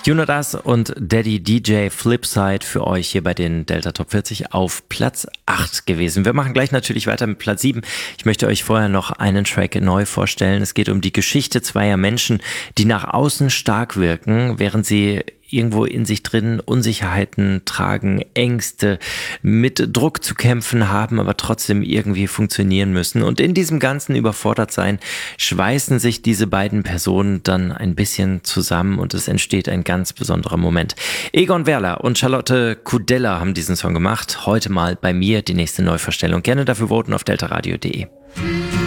Jonas und Daddy DJ Flipside für euch hier bei den Delta Top 40 auf Platz 8 gewesen. Wir machen gleich natürlich weiter mit Platz 7. Ich möchte euch vorher noch einen Track neu vorstellen. Es geht um die Geschichte zweier Menschen, die nach außen stark wirken, während sie irgendwo in sich drin Unsicherheiten tragen, Ängste, mit Druck zu kämpfen haben, aber trotzdem irgendwie funktionieren müssen. Und in diesem ganzen Überfordertsein schweißen sich diese beiden Personen dann ein bisschen zusammen und es entsteht ein ganz besonderer Moment. Egon Werler und Charlotte Kudella haben diesen Song gemacht. Heute mal bei mir die nächste Neuvorstellung. Gerne dafür voten auf deltaradio.de.